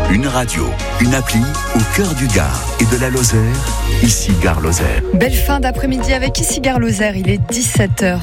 Une radio, une appli au cœur du Gard et de la Lozère, ici Gare Lozère. Belle fin d'après-midi avec ici Gare Lozère, il est 17h.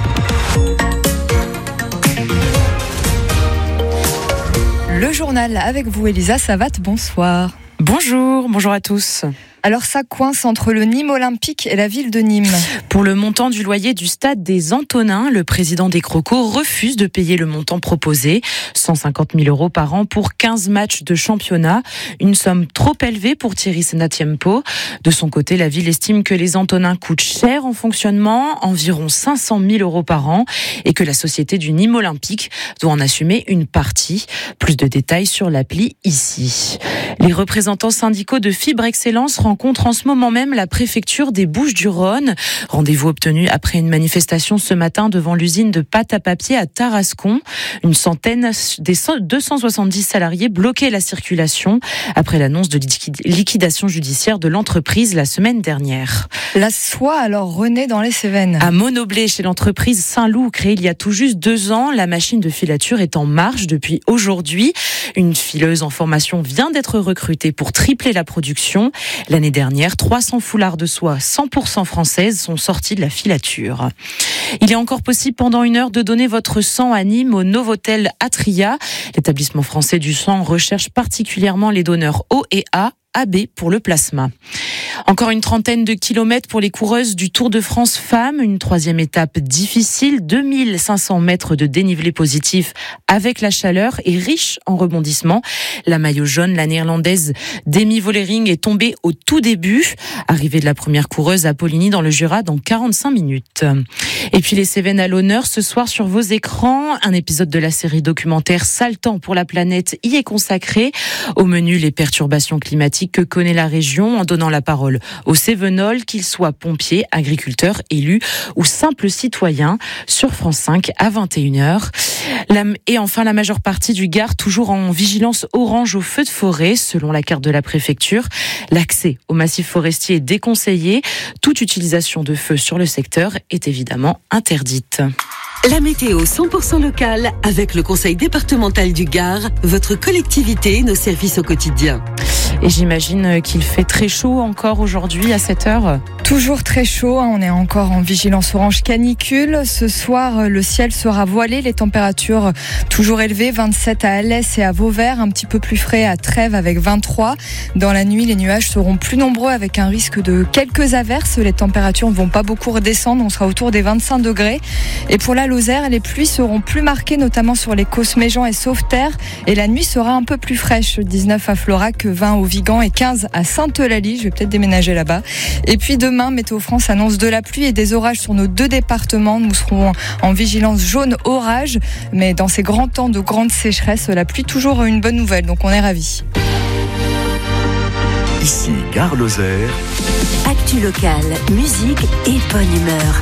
Le journal avec vous Elisa Savat, bonsoir. Bonjour à tous. Alors ça coince entre le Nîmes Olympique et la ville de Nîmes. Pour le montant du loyer du stade des Antonins, le président des Crocos refuse de payer le montant proposé, 150 000 € par an pour 15 matchs de championnat. Une somme trop élevée pour Thierry Senatiempo. De son côté, la ville estime que les Antonins coûtent cher en fonctionnement, environ 500 000 € par an, et que la société du Nîmes Olympique doit en assumer une partie. Plus de détails sur l'appli ici. Les représentants syndicaux de Fibre Excellence rencontre en ce moment même la préfecture des Bouches-du-Rhône. Rendez-vous obtenu après une manifestation ce matin devant l'usine de pâte à papier à Tarascon. Une centaine des 270 salariés bloquaient la circulation après l'annonce de liquidation judiciaire de l'entreprise la semaine dernière. La soie alors renaît dans les Cévennes. À Monoblé, chez l'entreprise Saint-Loup, créée il y a tout juste 2 ans, la machine de filature est en marche depuis aujourd'hui. Une fileuse en formation vient d'être recrutée pour tripler la production. L'année dernière, 300 foulards de soie 100% françaises sont sortis de la filature. Il est encore possible pendant 1 heure de donner votre sang à Nîmes au Novotel Atria. L'établissement français du sang recherche particulièrement les donneurs O et A, AB pour le plasma. Encore une trentaine de kilomètres pour les coureuses du Tour de France Femmes. Une 3e étape difficile, 2500 mètres de dénivelé positif avec la chaleur et riche en rebondissements. La maillot jaune, la néerlandaise Demi Vollering, est tombée au tout début. Arrivée de la première coureuse à Poligny dans le Jura dans 45 minutes. Et puis les Cévennes à l'honneur ce soir sur vos écrans. Un épisode de la série documentaire Sale temps pour la planète y est consacré. Au menu, les perturbations climatiques que connaît la région en donnant la parole aux Cévenols, qu'ils soient pompiers, agriculteurs, élus ou simples citoyens, sur France 5 à 21h. Et enfin, la majeure partie du Gard toujours en vigilance orange aux feux de forêt, selon la carte de la préfecture. L'accès au massif forestier est déconseillé. Toute utilisation de feu sur le secteur est évidemment interdite. La météo 100% locale avec le Conseil départemental du Gard, votre collectivité, nos services au quotidien. Et j'imagine qu'il fait très chaud encore aujourd'hui à cette heure. Toujours très chaud, on est encore en vigilance orange canicule. Ce soir, le ciel sera voilé, les températures toujours élevées, 27 à Alès et à Vauvert, un petit peu plus frais à Trèves avec 23. Dans la nuit, les nuages seront plus nombreux avec un risque de quelques averses. Les températures ne vont pas beaucoup redescendre, on sera autour des 25 degrés. Et pour la Lozère, les pluies seront plus marquées, notamment sur les Cosses-Méjean et Sauveterre. Et la nuit sera un peu plus fraîche, 19 à Florac, 20 au Vigan et 15 à Sainte-Eulalie. Je vais peut-être déménager là-bas. Et puis demain, Météo France annonce de la pluie et des orages sur nos 2 départements. Nous serons en vigilance jaune orage. Mais dans ces grands temps de grande sécheresse, la pluie toujours une bonne nouvelle. Donc on est ravis. Ici Gare Lozère. Actu locale, musique et bonne humeur.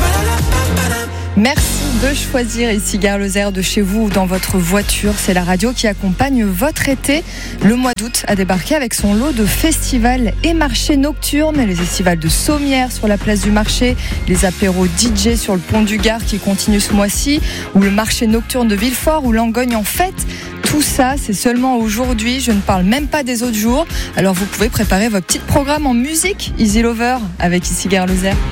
Merci de choisir ici Gare Lozère de chez vous ou dans votre voiture. C'est la radio qui accompagne votre été. Le mois d'août a débarqué avec son lot de festivals et marchés nocturnes. Les festivals de Sommières sur la place du marché, les apéros DJ sur le pont du Gard qui continue ce mois-ci, ou le marché nocturne de Villefort ou Langogne en fête. Tout ça, c'est seulement aujourd'hui. Je ne parle même pas des autres jours. Alors vous pouvez préparer votre petit programme en musique Easy Lover avec ici Gare Lozère.